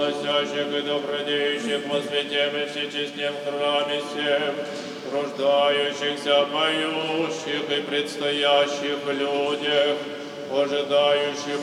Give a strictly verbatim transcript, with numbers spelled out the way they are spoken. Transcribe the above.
носящих и добродеющих во святем и всечестнем храме всем, рождающихся, поющих и предстоящих людях, ожидающих